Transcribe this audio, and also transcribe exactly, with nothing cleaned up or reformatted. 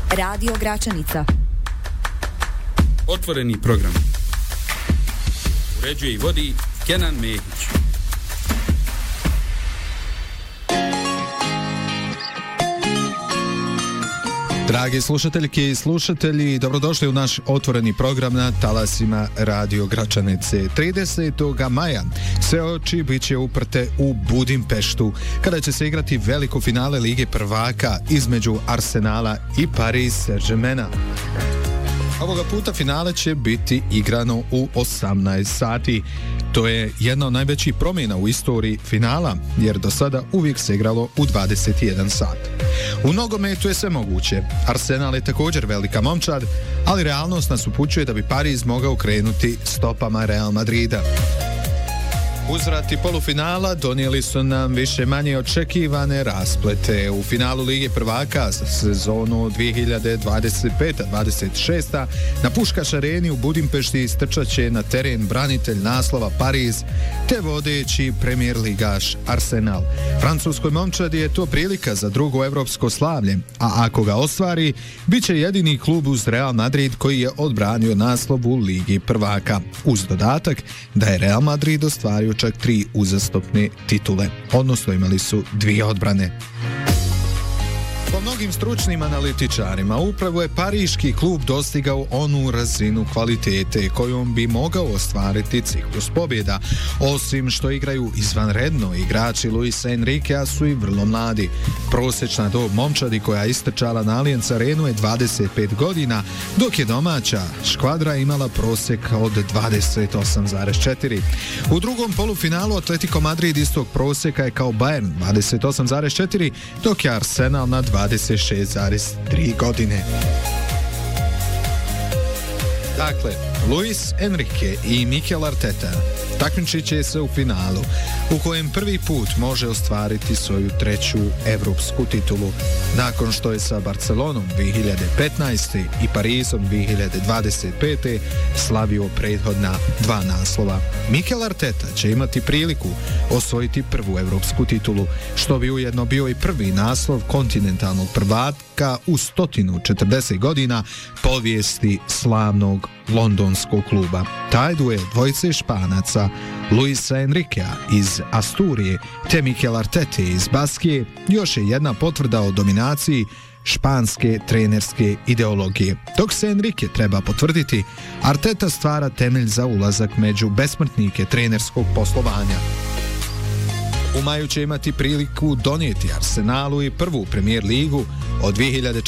Radio Gračanica. Otvoreni program. Uređuje i vodi Kenan Mehić. Dragi slušateljke i slušatelji, dobrodošli u naš otvoreni program na talasima Radio Gračanice. tridesetog maja sve oči bit će uprte u Budimpeštu, kada će se igrati veliko finale Lige prvaka između Arsenala i Paris Saint-Germaina. Ovoga puta finale će biti igrano u osamnaest sati. To je jedna od najvećih promjena u istoriji finala, jer do sada uvijek se igralo u dvadeset jedan sat. U nogometu je sve moguće. Arsenal je također velika momčad, ali realnost nas upućuje da bi Pariz mogao krenuti stopama Real Madrida. Uzvrati polufinala donijeli su nam više manje očekivane rasplete. U finalu Lige prvaka za sezonu dvije hiljade dvadeset peta dvadeset šesta na Puškaš areni u Budimpešti istrčat će na teren branitelj naslova Pariz te vodeći premijer ligaš Arsenal. Francuskoj momčadi je to prilika za drugo evropsko slavlje, a ako ga ostvari, bit će jedini klub uz Real Madrid koji je odbranio naslov u Ligi prvaka. Uz dodatak da je Real Madrid ostvario čak tri uzastopne titule, odnosno imali su dvije odbrane. Po mnogim stručnim analitičarima, upravo je pariški klub dostigao onu razinu kvalitete kojom bi mogao ostvariti ciklus pobjeda. Osim što igraju izvanredno, igrači Luisa Enriquea su i vrlo mladi. Prosječna dob momčadi koja je istrčala na Allianz Arenu je dvadeset pet godina, dok je domaća škvadra imala prosjek od dvadeset osam zarez četiri. U drugom polufinalu Atletico Madrid istog prosjeka je kao Bayern dvadeset osam zarez četiri, dok je Arsenal na dvadeset šest zarez tri godine. Dakle, Luis Enrique i Mikel Arteta takmičit će se u finalu, u kojem prvi put može ostvariti svoju treću evropsku titulu, nakon što je sa Barcelonom dvije hiljade petnaeste i Parisom dvije hiljade dvadeset pete slavio prethodna dva naslova. Mikel Arteta će imati priliku osvojiti prvu evropsku titulu, što bi ujedno bio i prvi naslov kontinentalnog prvaka u sto četrdeset godina povijesti slavnog londonskog kluba. Taj duel dvojice Španaca, Luisa Enriquea iz Asturije te Mikel Artete iz Baskije, još je jedna potvrda o dominaciji španske trenerske ideologije. Dok se Enrique treba potvrditi, Arteta stvara temelj za ulazak među besmrtnike trenerskog poslovanja. U maju će imati priliku donijeti Arsenalu i prvu Premier ligu od dvije hiljade